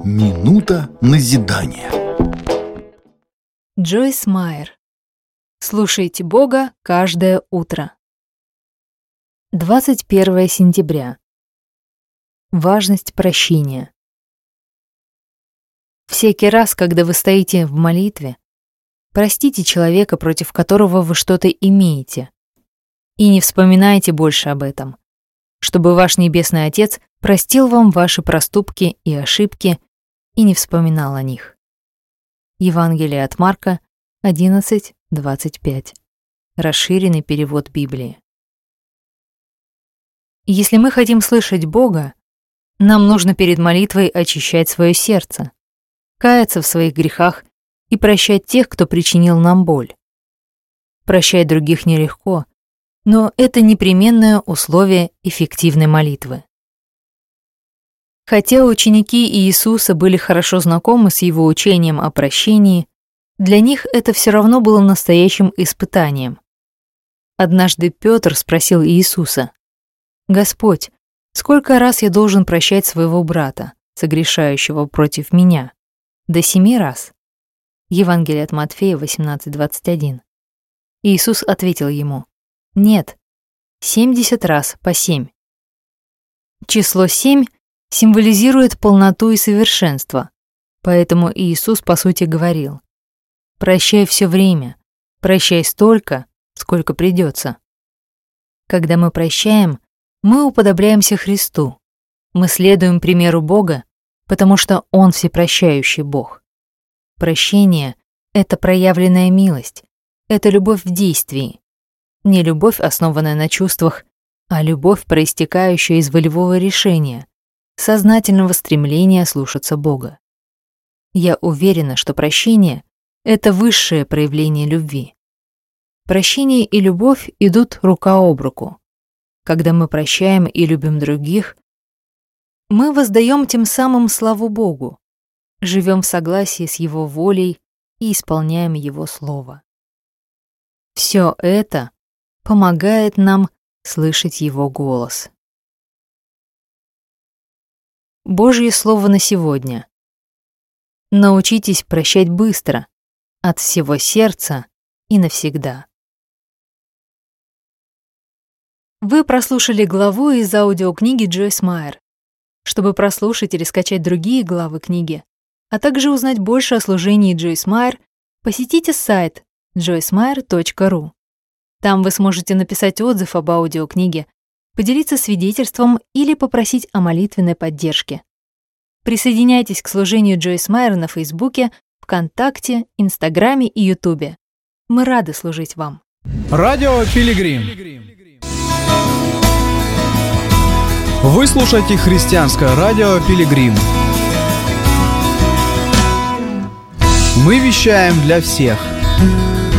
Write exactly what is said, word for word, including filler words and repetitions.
Минута назидания. Джойс Майер. Слушайте Бога каждое утро. двадцать первое сентября. Важность прощения. Всякий раз, когда вы стоите в молитве, простите человека, против которого вы что-то имеете, и не вспоминайте больше об этом, чтобы ваш Небесный Отец простил вам ваши проступки и ошибки и не вспоминал о них. Евангелие от Марка одиннадцать двадцать пять. Расширенный перевод Библии. Если мы хотим слышать Бога, нам нужно перед молитвой очищать свое сердце, каяться в своих грехах и прощать тех, кто причинил нам боль. Прощать других нелегко, но это непременное условие эффективной молитвы. Хотя ученики Иисуса были хорошо знакомы с его учением о прощении, для них это все равно было настоящим испытанием. Однажды Петр спросил Иисуса: «Господь, сколько раз я должен прощать своего брата, согрешающего против меня? До семи раз?» Евангелие от Матфея восемнадцать двадцать один. Иисус ответил ему: «Нет, семьдесят раз по семь». Число семь символизирует полноту и совершенство, поэтому Иисус, по сути, говорил: «Прощай все время, прощай столько, сколько придется». Когда мы прощаем, мы уподобляемся Христу, мы следуем примеру Бога, потому что Он всепрощающий Бог. Прощение — это проявленная милость, это любовь в действии, не любовь, основанная на чувствах, а любовь, проистекающая из волевого решения, сознательного стремления слушаться Бога. Я уверена, что прощение — это высшее проявление любви. Прощение и любовь идут рука об руку. Когда мы прощаем и любим других, мы воздаем тем самым славу Богу, живем в согласии с Его волей и исполняем Его Слово. Все это помогает нам слышать Его голос. Божье Слово на сегодня. Научитесь прощать быстро, от всего сердца и навсегда. Вы прослушали главу из аудиокниги Джойс Майер. Чтобы прослушать или скачать другие главы книги, а также узнать больше о служении Джойс Майер, посетите сайт джойс майер точка ру. Там вы сможете написать отзыв об аудиокниге, поделиться свидетельством или попросить о молитвенной поддержке. Присоединяйтесь к служению Джойс Майер на Фейсбуке, ВКонтакте, Инстаграме и Ютубе. Мы рады служить вам. Радио Пилигрим. Вы слушаете христианское радио Пилигрим. Мы вещаем для всех.